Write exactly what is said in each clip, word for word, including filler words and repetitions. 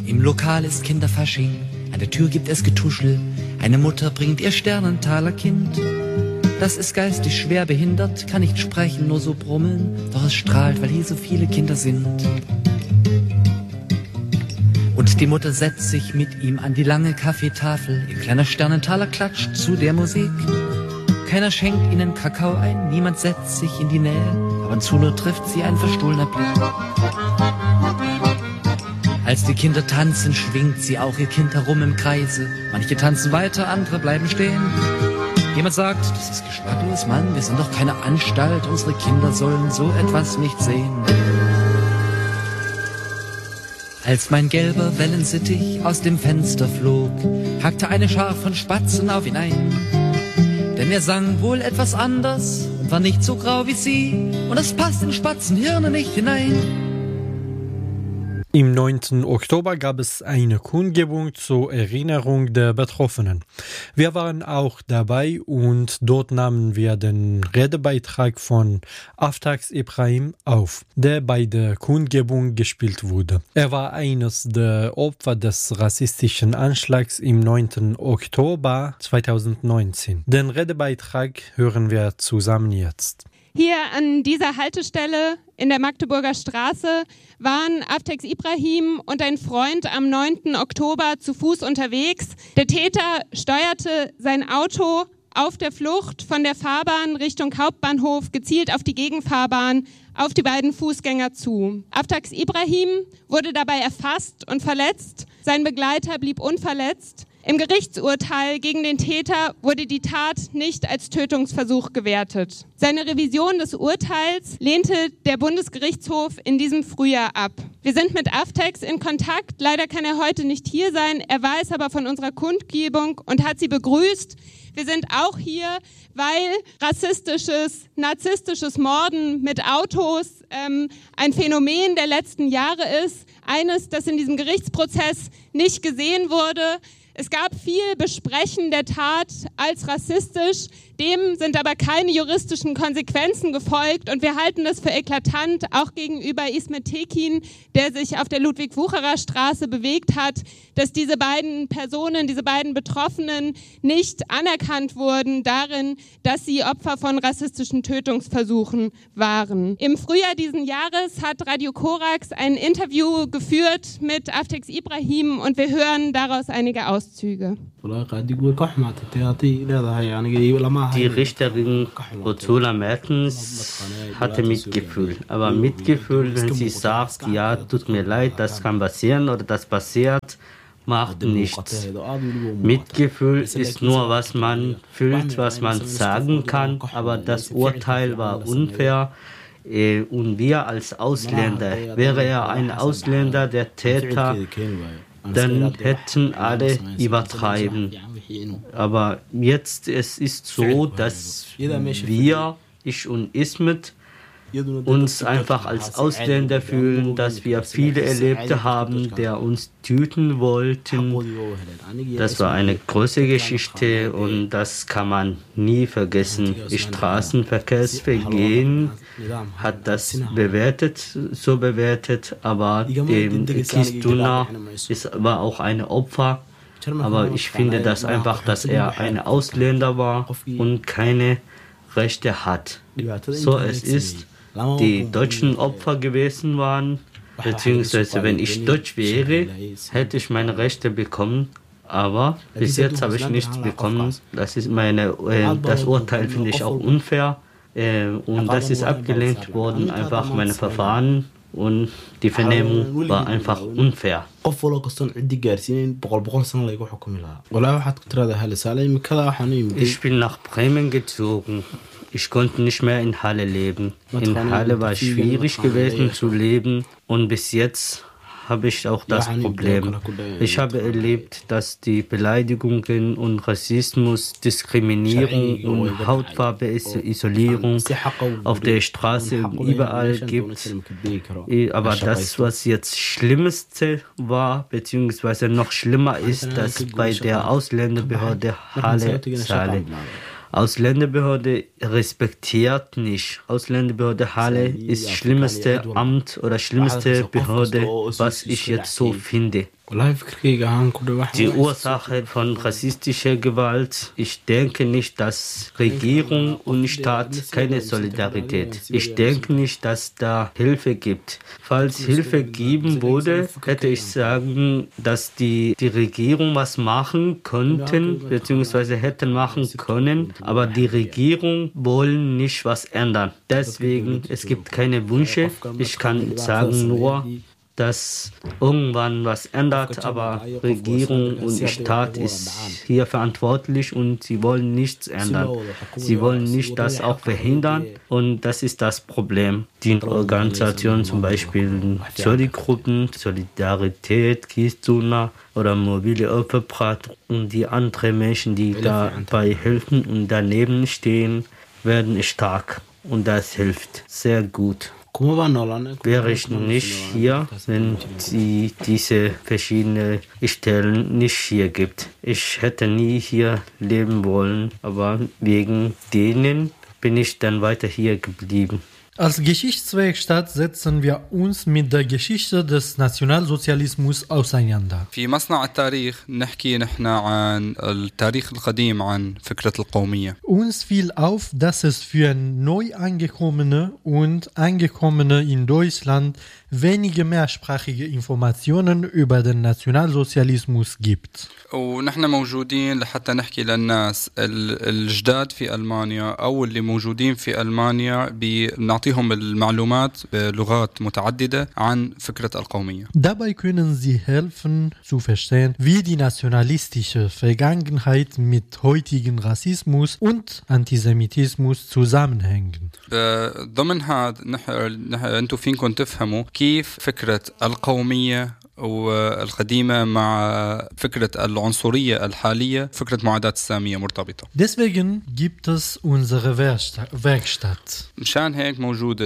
Im Lokal ist Kinderfasching, an der Tür gibt es Getuschel. Eine Mutter bringt ihr Sternentaler Kind. Das ist geistig schwer behindert, kann nicht sprechen, nur so brummeln. Doch es strahlt, weil hier so viele Kinder sind. Und die Mutter setzt sich mit ihm an die lange Kaffeetafel. Ihr kleiner Sternentaler klatscht zu der Musik. Keiner schenkt ihnen Kakao ein, niemand setzt sich in die Nähe. Ab und zu nur trifft sie ein verstohlener Blick. Als die Kinder tanzen, schwingt sie auch ihr Kind herum im Kreise. Manche tanzen weiter, andere bleiben stehen. Jemand sagt, das ist geschmacklos, Mann, wir sind doch keine Anstalt. Unsere Kinder sollen so etwas nicht sehen. Als mein gelber Wellensittich aus dem Fenster flog, hackte eine Schar von Spatzen auf ihn ein. Denn er sang wohl etwas anders und war nicht so grau wie sie. Und das passt in Spatzenhirne nicht hinein. Im neunten Oktober gab es eine Kundgebung zur Erinnerung der Betroffenen. Wir waren auch dabei und dort nahmen wir den Redebeitrag von Aftax Ibrahim auf, der bei der Kundgebung gespielt wurde. Er war eines der Opfer des rassistischen Anschlags im neunten Oktober zweitausendneunzehn. Den Redebeitrag hören wir zusammen jetzt. Hier an dieser Haltestelle in der Magdeburger Straße waren Aftax Ibrahim und ein Freund am neunten Oktober zu Fuß unterwegs. Der Täter steuerte sein Auto auf der Flucht von der Fahrbahn Richtung Hauptbahnhof gezielt auf die Gegenfahrbahn, auf die beiden Fußgänger zu. Aftax Ibrahim wurde dabei erfasst und verletzt. Sein Begleiter blieb unverletzt. Im Gerichtsurteil gegen den Täter wurde die Tat nicht als Tötungsversuch gewertet. Seine Revision des Urteils lehnte der Bundesgerichtshof in diesem Frühjahr ab. Wir sind mit Aftax in Kontakt. Leider kann er heute nicht hier sein. Er weiß aber von unserer Kundgebung und hat sie begrüßt. Wir sind auch hier, weil rassistisches, narzisstisches Morden mit Autos ähm, ein Phänomen der letzten Jahre ist. Eines, das in diesem Gerichtsprozess nicht gesehen wurde. Es gab viel Besprechen der Tat als rassistisch, dem sind aber keine juristischen Konsequenzen gefolgt und wir halten das für eklatant, auch gegenüber Ismet Tekin, der sich auf der Ludwig-Wucherer-Straße bewegt hat, dass diese beiden Personen, diese beiden Betroffenen nicht anerkannt wurden darin, dass sie Opfer von rassistischen Tötungsversuchen waren. Im Frühjahr diesen Jahres hat Radio Korax ein Interview geführt mit Aftax Ibrahim und wir hören daraus einige Auszüge. Die Richterin Ursula Mertens hatte Mitgefühl. Aber Mitgefühl, wenn sie sagt, ja, tut mir leid, das kann passieren oder das passiert, macht nichts. Mitgefühl ist nur, was man fühlt, was man sagen kann, aber das Urteil war unfair. Und wir als Ausländer, wäre er ein Ausländer, der Täter, dann hätten alle übertreiben. Aber jetzt es ist so, dass wir, ich und Ismet, uns einfach als Ausländer fühlen, dass wir viele Erlebte haben, der uns töten wollten. Das war eine große Geschichte und das kann man nie vergessen. Das Straßenverkehrsvergehen hat das bewertet, so bewertet, aber dem Kistuna ist aber auch ein Opfer. Aber ich finde das einfach, dass er ein Ausländer war und keine Rechte hat. So es ist, die deutschen Opfer gewesen waren, beziehungsweise wenn ich Deutsch wäre, hätte ich meine Rechte bekommen, aber bis jetzt habe ich nichts bekommen. Das ist meine, äh, das Urteil finde ich auch unfair äh, und das ist abgelehnt worden, einfach meine Verfahren. Und die Vernehmung war einfach unfair. Ich bin nach Bremen gezogen. Ich konnte nicht mehr in Halle leben. In Halle war es schwierig gewesen zu leben und bis jetzt habe ich auch das Problem. Ich habe erlebt, dass die Beleidigungen und Rassismus, Diskriminierung und Hautfarbe, Isolierung auf der Straße und überall gibt. Aber das, was jetzt Schlimmste war, beziehungsweise noch schlimmer ist, dass bei der Ausländerbehörde Halle Saale Ausländerbehörde respektiert nicht. Ausländerbehörde Halle ist schlimmste Amt oder schlimmste Behörde, was ich jetzt so finde. Die Ursache von rassistischer Gewalt, ich denke nicht, dass Regierung und Staat keine Solidarität. Ich denke nicht, dass da Hilfe gibt. Falls Hilfe geben würde, hätte ich sagen, dass die, die Regierung was machen könnten, beziehungsweise hätten machen können, aber die Regierung wollen nicht was ändern. Deswegen, es gibt keine Wünsche. Ich kann sagen nur, dass irgendwann was ändert, aber Regierung und Staat ist hier verantwortlich und sie wollen nichts ändern. Sie wollen nicht das auch verhindern und das ist das Problem. Die Organisationen, zum Beispiel Soli-Gruppen, Solidarität, Kistuna oder Mobile Opferbrat und die anderen Menschen, die dabei helfen und daneben stehen, werden stark und das hilft sehr gut. Wäre ich nicht hier, wenn es diese verschiedenen Stellen nicht hier gibt. Ich hätte nie hier leben wollen, aber wegen denen bin ich dann weiter hier geblieben. Als Geschichtswerkstatt setzen wir uns mit der Geschichte des Nationalsozialismus auseinander. في مصنع التاريخ نحكي نحن عن التاريخ القديم عن فكرة القومية. Uns fiel auf, dass es für Neuangekommene und Angekommene in Deutschland wenige mehrsprachige Informationen über den Nationalsozialismus gibt. ونحن موجودين لحتى نحكي للناس الجداد في ألمانيا أو اللي موجودين في ألمانيا بنعطيهم المعلومات بلغات متعددة عن فكرة القومية. Dabei können sie helfen zu verstehen, wie die nationalistische Vergangenheit mit heutigen Rassismus und Antisemitismus zusammenhängen. ضمن هذا أنتم فينكم تفهموا كيف فكرة القومية والقديمة مع فكرة العنصرية الحالية فكرة معاداة السامية مرتبطة. Deswegen gibt es unsere Werkstatt. مشان هيك موجود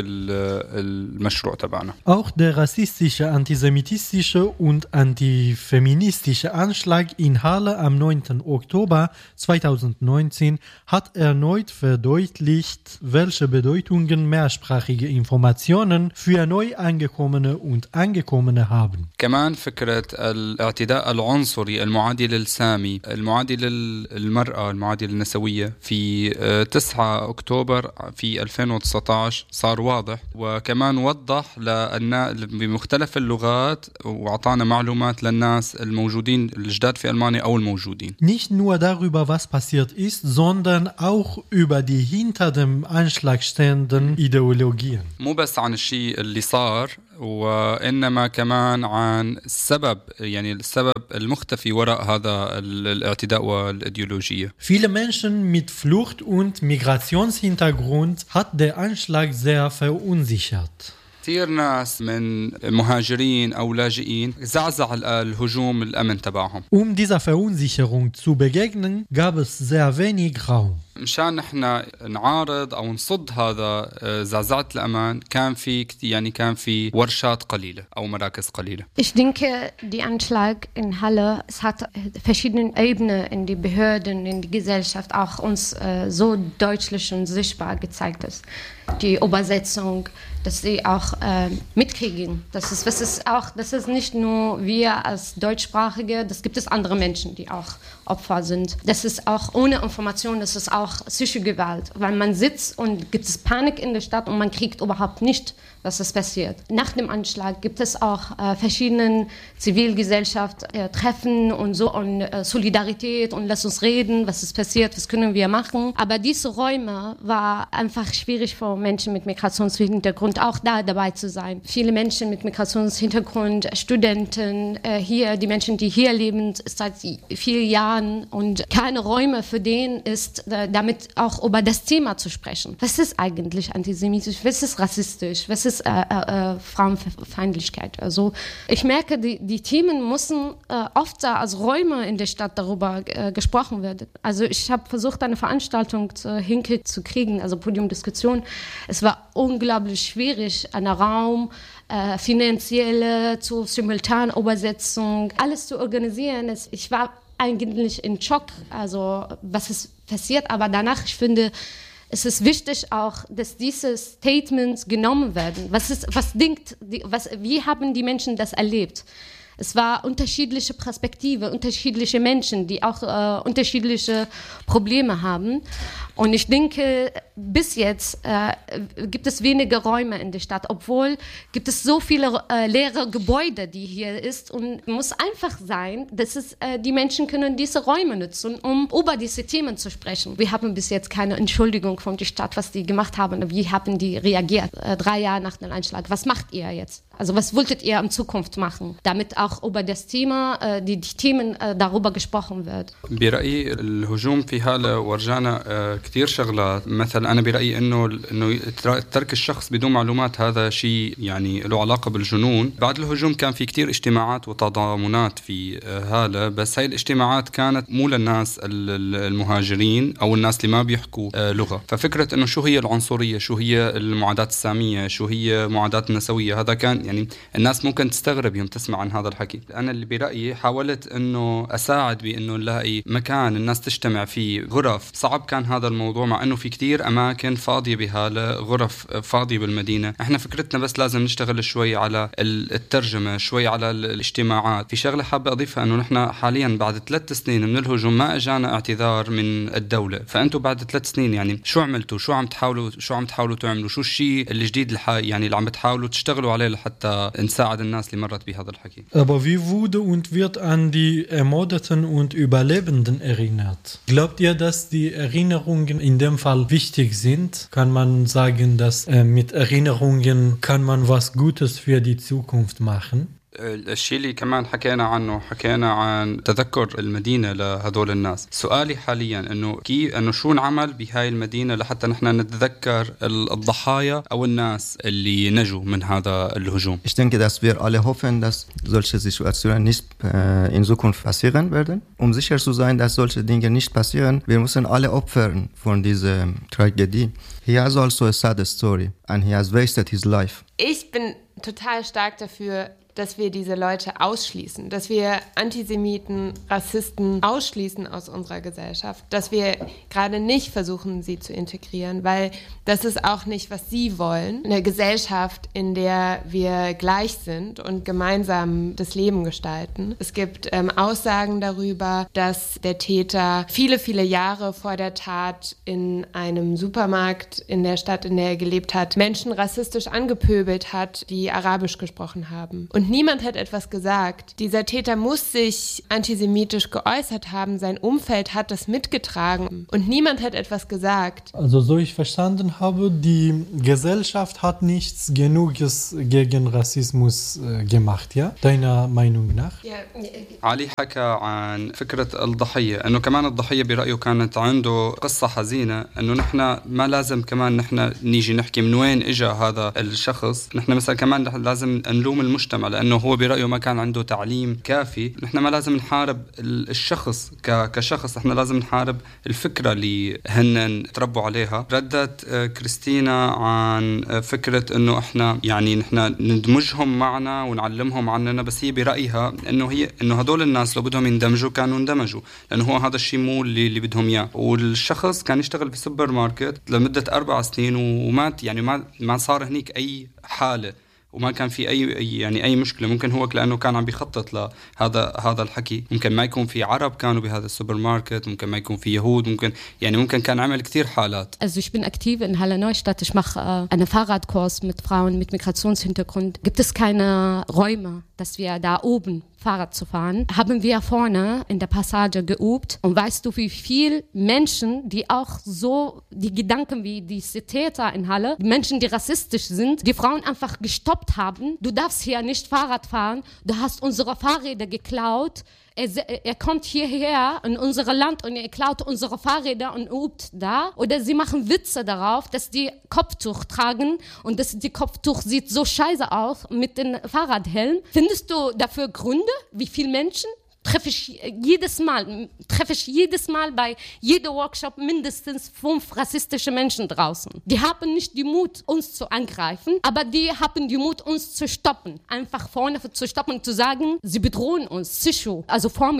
المشروع تبعنا. Auch der rassistische, antisemitistische und antifeministische Anschlag in Halle am neunten Oktober zweitausendneunzehn hat erneut verdeutlicht, welche Bedeutungen mehrsprachige Informationen für Neuangekommene und Angekommene haben. كمان فكرة الاعتداء العنصري المعادي للسامي المعادي للمرأة المعادي للنسوية في تسعة أكتوبر في ألفين وتسعة عشر صار واضح وكمان وضح للناس بمختلف اللغات وأعطانا معلومات للناس الموجودين الجداد في ألمانيا أو الموجودين. Nicht nur darüber, was passiert ist, sondern auch über die hinter dem Anschlag stehenden Ideologien. مو بس عن الشيء اللي صار وإنما كمان عن السبب يعني السبب المختفي وراء هذا الاعتداء والإيديولوجية. Viele Menschen mit Flucht- und Migrationshintergrund hat der Anschlag sehr verunsichert. كثير ناس من مهاجرين أو لاجئين زعزع الهجوم الأمن تبعهم. Um dieser Verunsicherung zu begegnen, gab es sehr wenig Raum. مشان نحن نعارض أو نصد هذا زعزعة الأمان كان في يعني كان في ورشات قليلة أو مراكز قليلة. Ich denke, der Anschlag in Halle, es hat verschiedene Ebenen in die Behörden, in die Gesellschaft auch uns äh, so deutlich und sichtbar gezeigt ist. Die Übersetzung, dass sie auch äh, mitkriegen. Das ist, das ist auch, das ist nicht nur wir als Deutschsprachige, das gibt es andere Menschen, die auch Opfer sind. Das ist auch ohne Information, das ist auch psychische Gewalt, weil man sitzt und gibt es Panik in der Stadt und man kriegt überhaupt nicht, was es passiert. Nach dem Anschlag gibt es auch äh, verschiedene Zivilgesellschaft äh, Treffen und so und äh, Solidarität und lass uns reden, was ist passiert, was können wir machen. Aber diese Räume war einfach schwierig für Menschen mit Migrationshintergrund auch da dabei zu sein. Viele Menschen mit Migrationshintergrund, Studenten äh, hier, die Menschen, die hier leben seit vielen Jahren und keine Räume für den ist, äh, damit auch über das Thema zu sprechen. Was ist eigentlich antisemitisch? Was ist rassistisch? Was ist äh, äh, Frauenfeindlichkeit? Also ich merke, die, die Themen müssen äh, oft da als Räume in der Stadt darüber äh, gesprochen werden. Also ich habe versucht, eine Veranstaltung zu, hinzukriegen, also Podiumdiskussion. Es war unglaublich schwierig, einen Raum, äh, finanzielle, zur Simultanübersetzung, alles zu organisieren. Es, ich war eigentlich in Schock, also was ist passiert, aber danach, ich finde, es ist wichtig auch, dass diese Statements genommen werden. Was ist, was denkt, was, wie haben die Menschen das erlebt? Es war unterschiedliche Perspektive, unterschiedliche Menschen, die auch äh, unterschiedliche Probleme haben. Und ich denke, bis jetzt äh, gibt es wenige Räume in der Stadt, obwohl gibt es so viele äh, leere Gebäude, die hier ist. Und es muss einfach sein, dass es, äh, die Menschen können diese Räume nutzen, um über diese Themen zu sprechen. Wir haben bis jetzt keine Entschuldigung von der Stadt, was die gemacht haben. Wie haben die reagiert? Äh, drei Jahre nach dem Einschlag. Was macht ihr jetzt? Also was wolltet ihr in Zukunft machen? Damit auch über das Thema, äh, die, die Themen äh, darüber gesprochen wird. برأيي الهجوم في حالة ورجعنا كثير شغلات. مثلا أنا برأيي إنه إنه ترك الشخص بدون معلومات هذا شيء يعني له علاقة بالجنون. بعد الهجوم كان في كثير اجتماعات وتضامنات في هالة، بس هاي الاجتماعات كانت مو للناس المهاجرين أو الناس اللي ما بيحكوا لغة. ففكرة إنه شو هي العنصرية، شو هي المعاداة السامية، شو هي معاداة النسوية، هذا كان يعني الناس ممكن تستغرب يوم تسمع عن هذا الحكي. أنا اللي برأيي حاولت إنه أساعد بإنه نلاقي مكان الناس تجتمع فيه، غرف. صعب كان هذا الموضوع مع إنه في كتير أماكن فاضية بهالة، غرف فاضية بالمدينة. إحنا فكرتنا بس لازم نشتغل شوي على الترجمة، شوي على الاجتماعات. في شغلة حابة أضيفها إنه نحن حاليا بعد ثلاث سنين من الهجوم ما إجانا اعتذار من الدولة. فأنتوا بعد ثلاث سنين يعني شو عملتوا؟ شو عم تحاولوا شو عم تحاولوا تعملوا؟ شو الشيء الجديد يعني اللي عم تحاولوا تشتغلوا عليه حتى نساعد الناس اللي مرت بهذا الحكي؟ Aber wie wurde und wird an die Ermordeten und Überlebenden erinnert? Glaubt ihr, dass die Erinnerungen in dem Fall wichtig sind? Kann man sagen, dass äh, mit Erinnerungen kann man was Gutes für die Zukunft machen? الشيء اللي كمان حكينا عنه، حكينا عن تذكر المدينة لهذول الناس. سؤالي حاليا انه كيف انه شو نعمل بهاي المدينة لحتى نحن نتذكر الضحايا او الناس اللي نجوا من هذا الهجوم. Ich denke, dass wir alle hoffen, dass solche Situationen nicht äh, in Zukunft passieren werden. Um sicher zu sein, dass solche Dinge nicht passieren, wir müssen alle opfern von dieser Tragödie. He has also a sad story and he has wasted his life. Ich bin total stark dafür, dass wir diese Leute ausschließen, dass wir Antisemiten, Rassisten ausschließen aus unserer Gesellschaft, dass wir gerade nicht versuchen, sie zu integrieren, weil das ist auch nicht, was sie wollen. Eine Gesellschaft, in der wir gleich sind und gemeinsam das Leben gestalten. Es gibt ähm, Aussagen darüber, dass der Täter viele, viele Jahre vor der Tat in einem Supermarkt in der Stadt, in der er gelebt hat, Menschen rassistisch angepöbelt hat, die Arabisch gesprochen haben. Und niemand hat etwas gesagt. Dieser Täter muss sich antisemitisch geäußert haben. Sein Umfeld hat das mitgetragen. Und niemand hat etwas gesagt. Also so ich verstanden habe, die Gesellschaft hat nichts Genuges gegen Rassismus äh, gemacht, ja? Deiner Meinung nach? علي حكى عن فكرة الضحية، أنه كمان الضحية برأيه كانت عنده قصة حزينة، أنه نحن ما لازم كمان نحن نيجي نحكي من وين إجا هذا الشخص. نحن مثلا كمان لازم نلوم المجتمع لأنه هو برأيه ما كان عنده تعليم كافي. نحن ما لازم نحارب الشخص كشخص، نحن لازم نحارب الفكرة اللي هن تربوا عليها. ردت كريستينا عن فكرة أنه إحنا يعني نحن ندمجهم معنا ونعلمهم عننا، بس هي برأيها أنه هي أنه هدول الناس لو بدهم يندمجوا كانوا اندمجوا، لأنه هو هذا الشيء مو اللي, اللي بدهم إياه. والشخص كان يشتغل في سوبر ماركت لمدة أربع سنين ومات، يعني ما ما صار هنيك أي حالة وما كان في أي يعني أي مشكلة. ممكن هو لأنه كان عم بيخطط لهذا هذا الحكي، ممكن ما يكون في عرب كانوا بهذا السوبر ماركت، ممكن ما يكون في يهود، ممكن يعني ممكن كان عمل كثير حالات. Also ich bin aktiv in Halle Neustadt. Ich mache äh, einen Fahrradkurs mit Frauen mit Migrationshintergrund. Gibt es keine Räume, dass wir da oben Fahrrad zu fahren, haben wir vorne in der Passage geübt. Und weißt du, wie viele Menschen, die auch so, die Gedanken wie diese Täter in Halle, die Menschen, die rassistisch sind, die Frauen einfach gestoppt haben. Du darfst hier nicht Fahrrad fahren, du hast unsere Fahrräder geklaut. Er, er kommt hierher in unser Land und er klaut unsere Fahrräder und übt da. Oder sie machen Witze darauf, dass die Kopftuch tragen und dass die Kopftuch sieht so scheiße aus mit dem Fahrradhelm. Findest du dafür Gründe? Wie viele Menschen? Treffe ich jedes Mal, treffe ich jedes Mal bei jedem Workshop mindestens fünf rassistische Menschen draußen. Die haben nicht den Mut, uns zu angreifen, aber die haben den Mut, uns zu stoppen. Einfach vorne zu stoppen und zu sagen, sie bedrohen uns, Sichu, also Vormittag.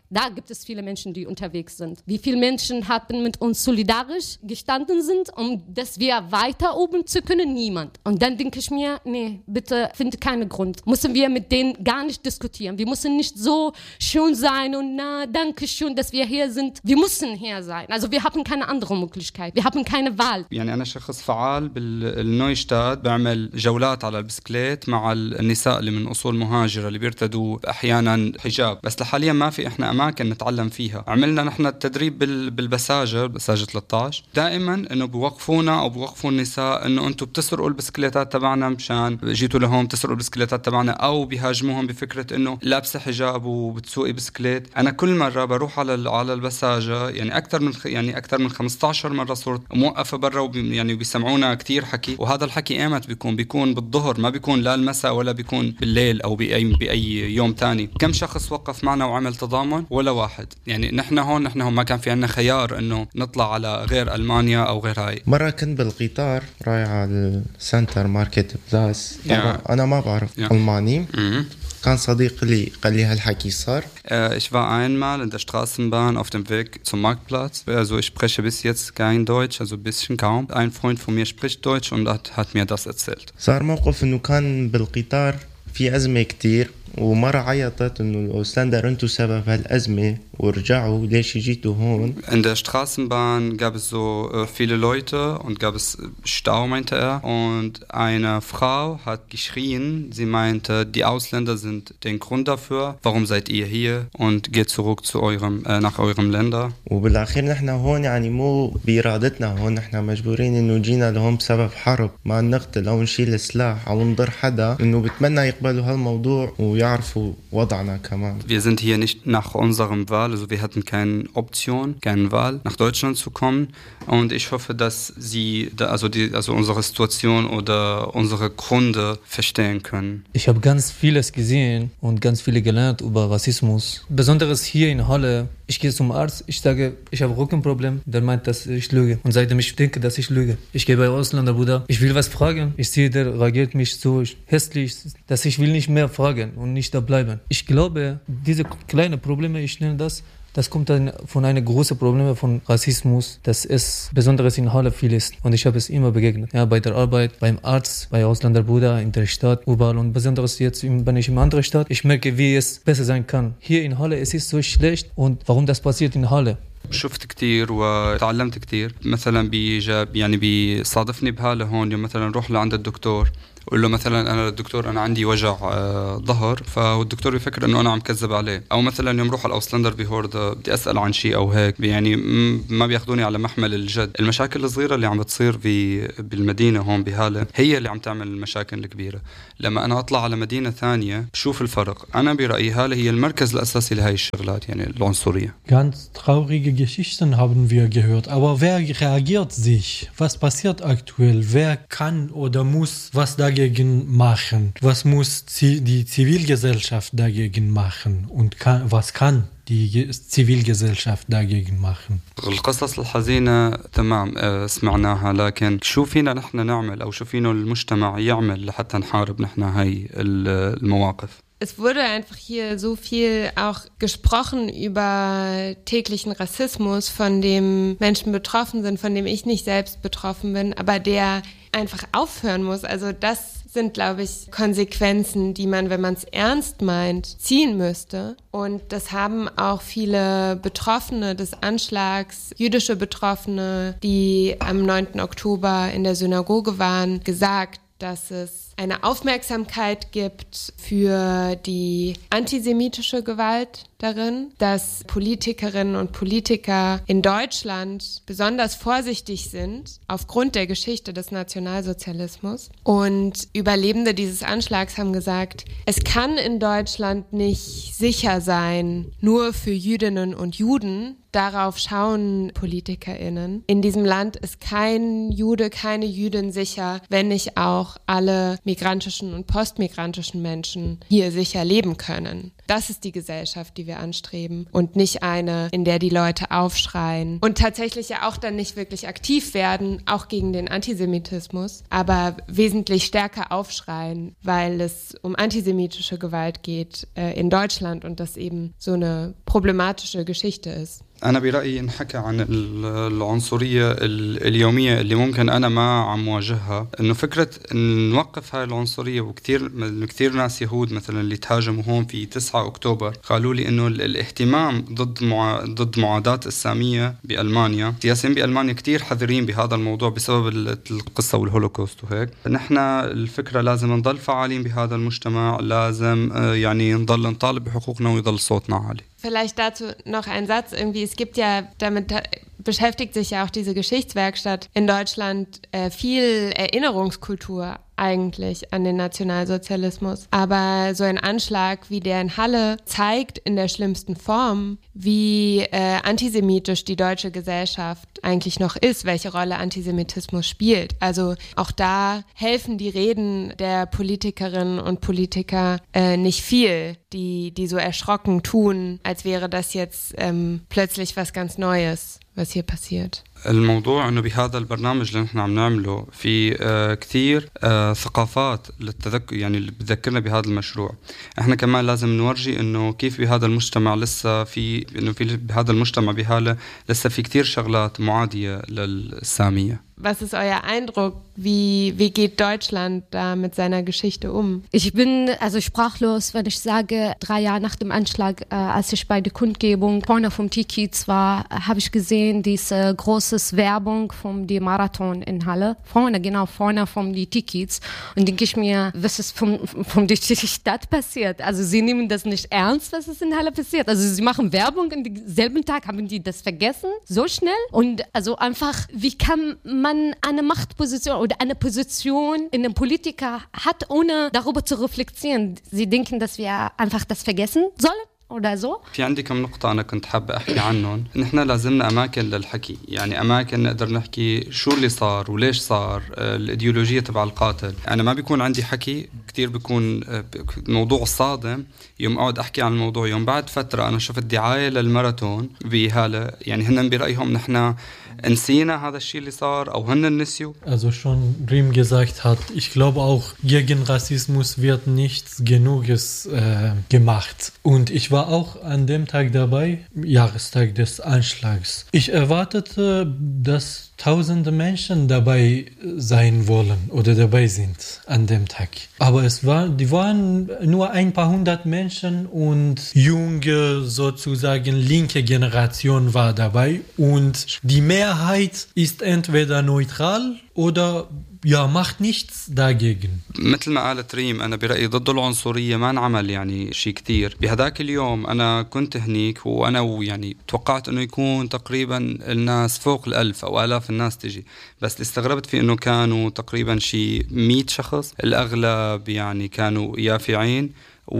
Da gibt es viele Menschen, die unterwegs sind. Wie viele Menschen haben mit uns solidarisch gestanden sind, um dass wir weiter oben zu können? Niemand. Und dann denke ich mir, nee, bitte, finde keinen Grund. Müssen wir mit denen gar nicht diskutieren. Wir müssen nicht so schön sein und na, danke schön, dass wir hier sind. Wir müssen hier sein. Also wir haben keine andere Möglichkeit. Wir haben keine Wahl. يعني أنا شخص فعال بالنويشتاد بعمل جولات على البسكليت مع النساء اللي من أصول مهاجرة اللي بيرتدوا أحيانا حجاب بس حاليا ما في إحنا أماكن نتعلم فيها. عملنا نحن التدريب بالبساجة بساجة ثلاثة عشر دائما إنه بوقفونا أو بوقفوا النساء إنه أنتم بتسرقوا البسكليتات تبعنا مشان جيتوا لهم تسرقوا البسكليتات تبعنا أو بيهاجموهم بفكرة إنه لابسة حجاب وبتسوقي بسكليت. أنا كل مرة بروح على على البساجة يعني أكثر من يعني أكثر من خمسة عشر مرة صرت موقفة برا وبي يعني بيسمعونا كتير حكي وهذا الحكي إيمت بيكون بيكون بالظهر ما بيكون لا المساء ولا بيكون بالليل أو بأي بأي يوم تاني. كم شخص وقف معنا وعمل تضامن؟ ولا واحد. يعني نحن هون نحن هون ما كان في عنا خيار إنه نطلع على غير ألمانيا أو غير هاي. مرة كنت بالقطار رايح على السنتر ماركت بلاس yeah. أنا ما بعرف yeah. ألماني mm-hmm. Kann صديق لي قال لي هالحكي صار. Ich war einmal in der Straßenbahn auf dem Weg zum Marktplatz. Also ich spreche bis jetzt kein Deutsch, also ein bisschen kaum. Ein Freund von mir spricht Deutsch und hat, hat mir das erzählt. صار موقف إنه كان بالقطار في أزمة كتير ومرة عيطت إنه الأوسلندر أنتوا سبب هالأزمة ورجعوا ليش جيتوا هون. In der Straßenbahn gab es so äh, viele Leute und gab es Stau, meinte er. Und eine Frau hat geschrien, sie meinte, die Ausländer sind der Grund dafür, warum seid ihr hier und geht zurück zu eurem, äh, nach eurem Länder. وبالأخير نحن هون يعني مو بإرادتنا هون نحن مجبورين إنه جينا لهم بسبب حرب ما نقتل أو نشيل سلاح أو نضر حدا إنه بتمنى يقبلوا هالموضوع ويعرفوا وضعنا كمان. Wir sind hier nicht nach unserem Wahl, also wir hatten keine Option, keine Wahl, nach Deutschland zu kommen. Und ich hoffe, dass Sie, also, die, also unsere Situation oder unsere Gründe verstehen können. Ich habe ganz vieles gesehen und ganz viel gelernt über Rassismus. Besonders hier in Halle. Ich gehe zum Arzt, ich sage, ich habe Rückenproblem. Der meint, dass ich lüge. Und seitdem ich denke, dass ich lüge. Ich gehe bei Ausländerbruder, ich will was fragen. Ich sehe, der reagiert mich so hässlich, dass ich will nicht mehr fragen und nicht da bleiben. Ich glaube, diese kleinen Probleme, ich nenne das, das kommt dann von einem großen Problem von Rassismus, dass es besonders in Halle viel ist. Und ich habe es immer begegnet. Ja, bei der Arbeit, beim Arzt, bei Ausländerbruder, in der Stadt, überall. Und besonders jetzt bin ich in einer anderen Stadt. Ich merke, wie es besser sein kann. Hier in Halle, es ist so schlecht. Und warum das passiert in Halle? شفت كتير وتعلمت كتير. مثلا بيجاب يعني بيصادفني بحالة هون يوم مثلا روح لعند الدكتور قول له مثلا انا الدكتور انا عندي وجع آه ظهر فالدكتور يفكر انه انا عم كذب عليه او مثلا يوم روح على الاوسلندر بهوردا بدي اسال عن شيء او هيك يعني ما بياخذوني على محمل الجد. المشاكل الصغيره اللي عم بتصير في بالمدينه هون بهاله هي اللي عم تعمل المشاكل الكبيره. لما انا اطلع على مدينه ثانيه بشوف الفرق. انا برايي هاله هي المركز الاساسي لهي الشغلات يعني العنصريه. Ganz traurige Geschichten haben wir gehört, aber wer reagiert sich? Was passiert aktuell? Wer kann oder muss was dagegen machen? Was muss die Zivilgesellschaft dagegen machen? Und kann, was kann die Zivilgesellschaft dagegen machen? القصص الحزينة تمام سمعناها لكن شو فينا نحن نعمل أو شو فينا المجتمع يعمل لحتى نحارب نحن هاي المواقف؟ Es wurde einfach hier so viel auch gesprochen über täglichen Rassismus, von dem Menschen betroffen sind, von dem ich nicht selbst betroffen bin, aber der einfach aufhören muss. Also das sind, glaube ich, Konsequenzen, die man, wenn man es ernst meint, ziehen müsste. Und das haben auch viele Betroffene des Anschlags, jüdische Betroffene, die am neunten Oktober in der Synagoge waren, gesagt, dass es eine Aufmerksamkeit gibt für die antisemitische Gewalt darin, dass Politikerinnen und Politiker in Deutschland besonders vorsichtig sind aufgrund der Geschichte des Nationalsozialismus. Und Überlebende dieses Anschlags haben gesagt, es kann in Deutschland nicht sicher sein, nur für Jüdinnen und Juden. Darauf schauen PolitikerInnen. In diesem Land ist kein Jude, keine Jüdin sicher, wenn nicht auch alle migrantischen und postmigrantischen Menschen hier sicher leben können. Das ist die Gesellschaft, die wir anstreben und nicht eine, in der die Leute aufschreien und tatsächlich ja auch dann nicht wirklich aktiv werden, auch gegen den Antisemitismus, aber wesentlich stärker aufschreien, weil es um antisemitische Gewalt geht äh, in Deutschland und das eben so eine problematische Geschichte ist. أنا برأيي نحكي عن العنصرية اليومية اللي ممكن أنا ما عم واجهها إنه فكرة إن نوقف هاي العنصرية وكتير كتير ناس يهود مثلا اللي تهاجموا هون في تسعة أكتوبر قالوا لي إنه الاهتمام ضد مع... ضد معاداة السامية بألمانيا السياسيين بألمانيا كتير حذرين بهذا الموضوع بسبب القصة والهولوكوست وهيك نحن الفكرة لازم نضل فعالين بهذا المجتمع لازم يعني نضل نطالب بحقوقنا ويضل صوتنا عالي. Vielleicht dazu noch ein Satz irgendwie, es gibt ja, damit beschäftigt sich ja auch diese Geschichtswerkstatt in Deutschland äh, viel Erinnerungskultur eigentlich an den Nationalsozialismus. Aber so ein Anschlag wie der in Halle zeigt in der schlimmsten Form, wie äh, antisemitisch die deutsche Gesellschaft eigentlich noch ist, welche Rolle Antisemitismus spielt. Also auch da helfen die Reden der Politikerinnen und Politiker äh, nicht viel, die, die so erschrocken tun, als wäre das jetzt ähm, plötzlich was ganz Neues, was hier passiert. الموضوع انه بهذا البرنامج اللي نحن عم نعمله في آه كثير آه ثقافات للتذكر يعني اللي بتذكرنا بهذا المشروع. احنا كمان لازم نورجي انه كيف بهذا المجتمع لسه في انه في بهذا المجتمع بهاله لسه في كثير شغلات معادية للسامية. Was ist euer Eindruck? Wie, wie geht Deutschland da mit seiner Geschichte um? Ich bin also sprachlos, wenn ich sage, drei Jahre nach dem Anschlag, äh, als ich bei der Kundgebung vorne vom T-Kiez war, habe ich gesehen, diese große Werbung vom die Marathon in Halle. Vorne, genau vorne vom die T-Kiez. Und denke ich mir, was ist vom, vom die Stadt passiert? Also sie nehmen das nicht ernst, was ist in Halle passiert. Also sie machen Werbung und denselben Tag haben die das vergessen, so schnell. Und also einfach, wie kann man man eine Machtposition oder eine Position in einem Politiker hat, ohne darüber zu reflektieren. Sie denken, dass wir einfach das vergessen sollen? ولا زو في عندي كم نقطة أنا كنت حابة أحكي عنهم. نحن لازمنا أماكن للحكي، يعني أماكن نقدر نحكي شو اللي صار وليش صار، الإيديولوجية تبع القاتل. أنا ما بيكون عندي حكي كتير، بيكون موضوع صادم يوم أقعد أحكي عن الموضوع. يوم بعد فترة أنا شفت دعاية للماراثون بهالة، يعني هن برأيهم نحن نسينا هذا الشيء اللي صار أو هن نسيوا. Also schon Rim gesagt hat, ich glaube auch, gegen Rassismus wird nichts Genuges äh, gemacht. Und ich war auch an dem Tag dabei, Jahrestag des Anschlags. Ich erwartete, dass tausende Menschen dabei sein wollen oder dabei sind an dem Tag. Aber es war, die waren nur ein paar hundert Menschen und junge, sozusagen linke Generation war dabei. Und die Mehrheit ist entweder neutral oder ja, macht nichts dagegen. مثل ما قالت ريم أنا برأيي ضد العنصرية ما نعمل يعني شيء كتير. بهداك اليوم أنا كنت هنيك وأنا يعني توقعت إنه يكون تقريبا الناس فوق الألف أو آلاف الناس تجي، بس اللي استغربت فيه إنه كانوا تقريبا شيء مئة شخص. الأغلب يعني كانوا يافعين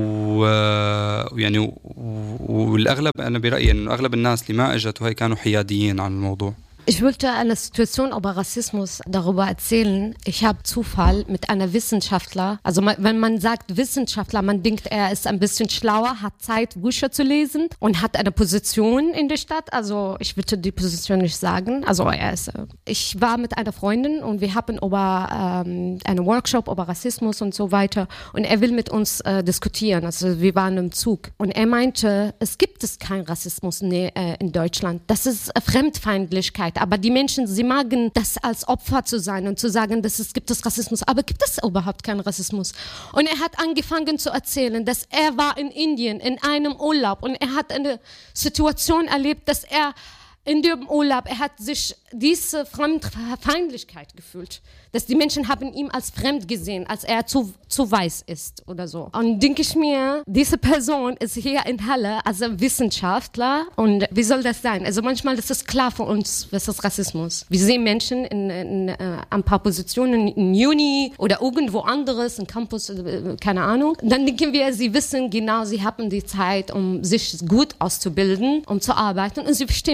ويعني والأغلب أنا برأيي إنه أغلب الناس اللي ما إجت وهي كانوا حياديين عن الموضوع. Ich wollte eine Situation über Rassismus darüber erzählen. Ich habe Zufall mit einer Wissenschaftler. Also man, wenn man sagt Wissenschaftler, man denkt, er ist ein bisschen schlauer, hat Zeit, Bücher zu lesen und hat eine Position in der Stadt. Also ich würde die Position nicht sagen. Also er ist. Ich war mit einer Freundin und wir haben über ähm, einen Workshop über Rassismus und so weiter. Und er will mit uns äh, diskutieren. Also wir waren im Zug und er meinte, es gibt es keinen Rassismus in, äh, in Deutschland. Das ist Fremdfeindlichkeit. Aber die Menschen, sie magen das als Opfer zu sein und zu sagen, dass es gibt es Rassismus. Aber gibt es überhaupt keinen Rassismus? Und er hat angefangen zu erzählen, dass er war in Indien in einem Urlaub und er hat eine Situation erlebt, dass er in dem Urlaub, er hat sich diese Fremdfeindlichkeit gefühlt. Dass die Menschen haben ihn als fremd gesehen, als er zu, zu weiß ist oder so. Und denke ich mir, diese Person ist hier in Halle als ein Wissenschaftler und wie soll das sein? Also manchmal ist es klar für uns, was ist Rassismus. Wir sehen Menschen in, in, in ein paar Positionen in Uni oder irgendwo anderes, im Campus, keine Ahnung. Dann denken wir, sie wissen genau, sie haben die Zeit, um sich gut auszubilden, um zu arbeiten und sie verstehen, was ist Rassismus.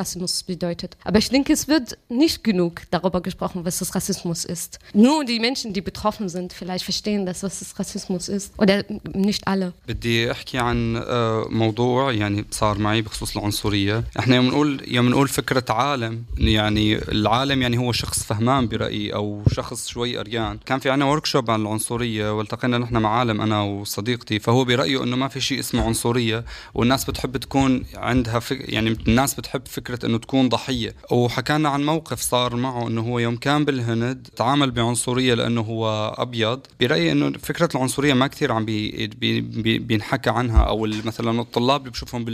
Rassismus bedeutet. Aber ich denke, es wird nicht genug darüber gesprochen, was das Rassismus ist. Nur die Menschen, die betroffen sind, vielleicht verstehen das, was das Rassismus ist. Oder nicht alle. بدي احكي عن موضوع يعني صار معي بخصوص العنصريه. احنا يوم نقول يوم نقول فكره عالم، يعني العالم يعني هو شخص فهمان برايي او شخص شوي قريان. كان في عنا وركشوب عن العنصريه والتقينا نحن مع عالم انا وصديقتي، فهو برايه انه ما في شيء اسمه عنصريه، والناس بتحب تكون عندها فك... يعني الناس بتحب فكره انه تكون ضحيه. وحكانا عن موقف صار معه انه هو يوم كان بالهند تعامل بعنصريه لانه هو ابيض. برايي انه فكره العنصريه ما كثير عم بي... بي... بي... بينحكى عنها، او مثلا الطلاب اللي بشوفهم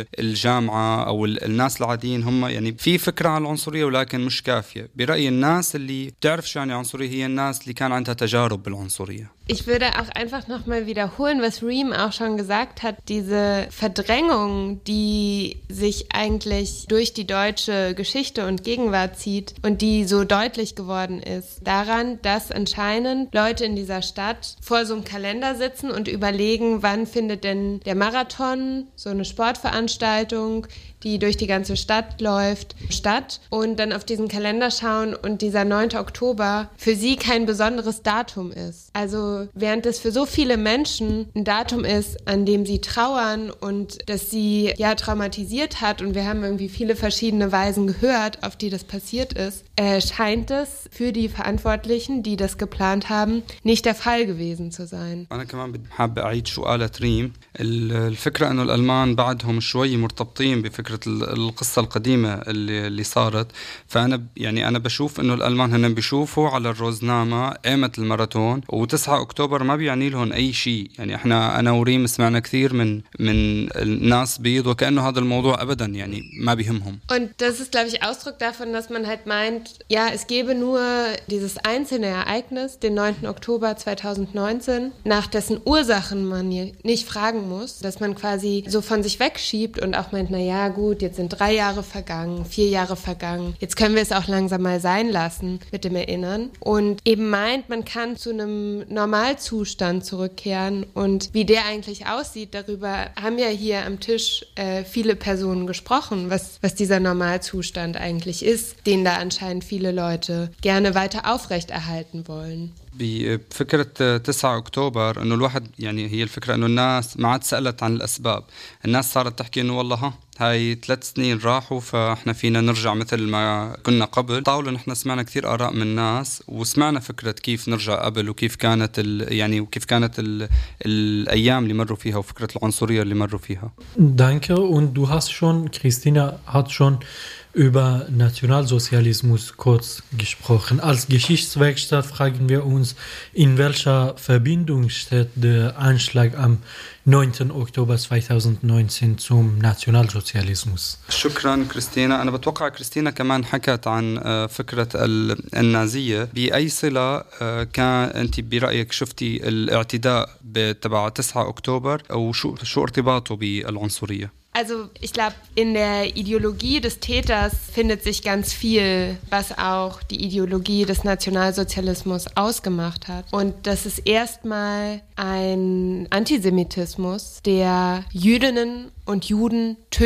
بالجامعه او الناس العاديين هم يعني في فكره عن العنصريه ولكن مش كافيه. برايي الناس اللي بتعرف شو يعني عنصريه هي الناس اللي كان عندها تجارب بالعنصريه. Ich würde auch einfach nochmal wiederholen, was Reem auch schon gesagt hat, diese Verdrängung, die sich eigentlich durch die deutsche Geschichte und Gegenwart zieht und die so deutlich geworden ist, daran, dass anscheinend Leute in dieser Stadt vor so einem Kalender sitzen und überlegen, wann findet denn der Marathon, so eine Sportveranstaltung, die durch die ganze Stadt läuft, statt, und dann auf diesen Kalender schauen und dieser neunte Oktober für sie kein besonderes Datum ist. Also während es für so viele Menschen ein Datum ist, an dem sie trauern und das sie ja traumatisiert hat, und wir haben irgendwie viele verschiedene Weisen gehört, auf die das passiert ist, äh, scheint es für die Verantwortlichen, die das geplant haben, nicht der Fall gewesen zu sein. أنا كمان بدي حابة أعيد شو قالت ريم. الفكرة إنه الألمان بعدهم شوي مرتبطين بفكرة القصة القديمة اللي اللي صارت. فأنا يعني أنا بشوف إنه الألمان هن بيشوفوا على الروزنامة قيمة الماراثون، وتسعة أكتوبر ما بيعني لهم أي شيء. يعني إحنا أنا وريم سمعنا كثير من من الناس بيض وكأنه هذا الموضوع أبدا يعني ما بيهمهم. Und das ist, glaube ich, Ausdruck davon, dass man halt meint, ja, es gäbe nur dieses einzelne Ereignis, den neunten Oktober zweitausendneunzehn, nach dessen Ursachen man nicht fragen muss, dass man quasi so von sich wegschiebt und auch meint, na ja, gut, jetzt sind drei Jahre vergangen, vier Jahre vergangen, jetzt können wir es auch langsam mal sein lassen mit dem Erinnern, und eben meint, man kann zu einem Normalzustand zurückkehren, und wie der eigentlich aussieht, darüber haben ja hier am Tisch äh, viele Personen gesprochen, was, was dieser Normalzustand eigentlich ist, den da anscheinend viele Leute gerne weiter aufrechterhalten wollen. بفكرة تسعة أكتوبر إنه الواحد يعني هي الفكرة إنه الناس ما عاد سألت عن الأسباب. الناس صارت تحكي إنه والله ها هاي ثلاث سنين راحوا فإحنا فينا نرجع مثل ما كنا قبل. طاولة نحن سمعنا كثير آراء من الناس وسمعنا فكرة كيف نرجع قبل وكيف كانت ال يعني وكيف كانت ال الأيام اللي مروا فيها وفكرة العنصرية اللي مروا فيها. Danke, und du hast schon, Christina hat schon über Nationalsozialismus kurz gesprochen. Als Geschichtswerkstatt fragen wir uns, in welcher Verbindung steht der Anschlag am neunten Oktober zweitausendneunzehn zum Nationalsozialismus. شكرا كريستينا. أنا بتوقع كريستينا كمان حكت عن فكرة النازية. بأي صلة كان أنت برأيك شفتي الاعتداء تبع تسعة أكتوبر أو شو شو ارتباطه بالعنصرية؟ Also ich glaube, in der Ideologie des Täters findet sich ganz viel, was auch die Ideologie des Nationalsozialismus ausgemacht hat. Und das ist erstmal ein Antisemitismus, der Jüdinnen und Juden tötet.